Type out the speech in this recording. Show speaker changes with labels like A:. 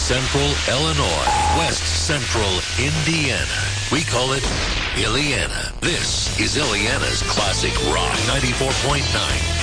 A: Central Illinois, West Central Indiana. We call it Illiana. This is Illiana's Classic Rock 94.9.